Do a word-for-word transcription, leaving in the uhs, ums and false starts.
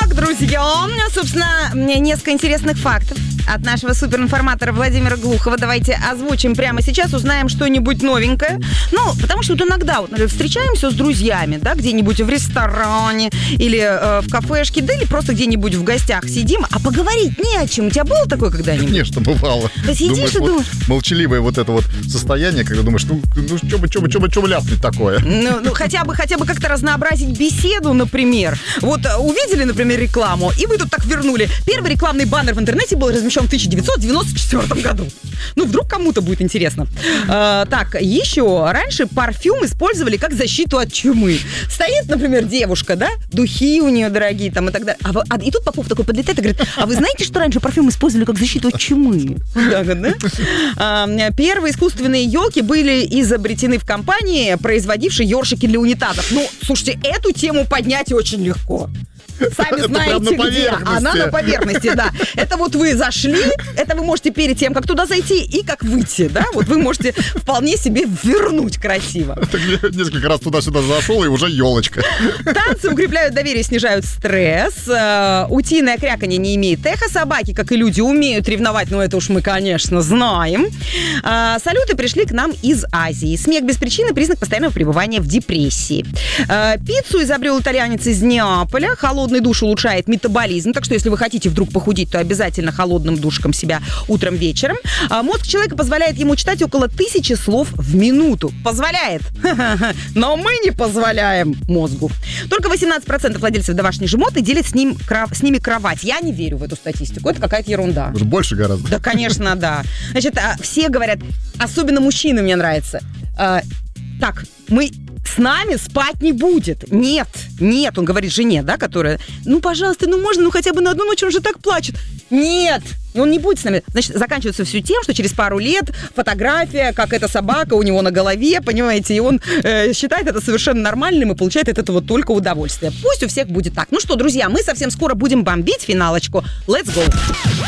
Итак, друзья, собственно, несколько интересных фактов от нашего суперинформатора Владимира Глухова. Давайте озвучим прямо сейчас, узнаем что-нибудь новенькое. Ну, потому что вот иногда вот, например, встречаемся с друзьями, да, где-нибудь в ресторане или э, в кафешке, да, или просто где-нибудь в гостях сидим, а поговорить не о чем. У тебя было такое когда-нибудь? Конечно, бывало. Ты сидишь думаешь, и вот думаешь... Молчаливое вот это вот состояние, когда думаешь, ну, ну что бы, что бы, что бы, что бы ляпнуть такое? Ну, ну хотя бы, хотя бы как-то разнообразить беседу, например. Вот увидели, например, рекламу, и вы тут так вернули. Первый рекламный баннер в интернете был размещен в тысяча девятьсот девяносто четвёртом году. Ну, вдруг кому-то будет интересно. А, так, еще раньше парфюм использовали как защиту от чумы. Стоит, например, девушка, да, духи у нее дорогие там и так далее. А, вы, а, и тут Попов такой подлетает и говорит, а вы знаете, что раньше парфюм использовали как защиту от чумы? Так вот, да? А, первые искусственные елки были изобретены в компании, производившей ёршики для унитазов. Ну, слушайте, эту тему поднять очень легко. Сами знаете, где. Она на поверхности, да. Это вот вы зашли, это вы можете перед тем, как туда зайти и как выйти, да? Вот вы можете вполне себе вернуть красиво. Так несколько раз туда-сюда зашел, и уже елочка. Танцы укрепляют доверие, снижают стресс. Утиное кряканье не имеет эха. Собаки, как и люди, умеют ревновать, но это уж мы, конечно, знаем. Салюты пришли к нам из Азии. Смех без причины – признак постоянного пребывания в депрессии. Пиццу изобрел итальянец из Неаполя. Холодный душ улучшает метаболизм, так что если вы хотите вдруг похудеть, то обязательно холодным душиком себя утром, вечером. А мозг человека позволяет ему читать около тысячи слов в минуту. Позволяет. Но мы не позволяем мозгу. Только восемнадцать процентов владельцев домашней жмоты делят с, ним, с ними кровать. Я не верю в эту статистику. Это какая-то ерунда. Уже больше гораздо. Да, конечно, да. Значит, все говорят, особенно мужчины, мне нравится. Так, мы... с нами спать не будет. Нет, нет, он говорит жене, да, которая, ну, пожалуйста, ну, можно, ну, хотя бы на одну ночь, он же так плачет. Нет, он не будет с нами. Значит, заканчивается все тем, что через пару лет фотография, как эта собака у него на голове, понимаете, и он э, считает это совершенно нормальным и получает от этого только удовольствие. Пусть у всех будет так. Ну что, друзья, мы совсем скоро будем бомбить финалочку. Let's go!